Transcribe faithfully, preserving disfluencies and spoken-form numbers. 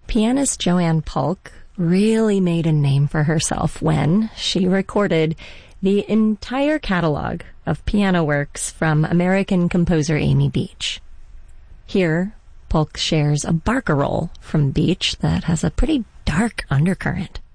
Pianist Joanne Polk really made a name for herself when she recorded the entire catalog of piano works from American composer Amy Beach. Here, Polk shares a barcarolle from Beach that has a pretty dark undercurrent.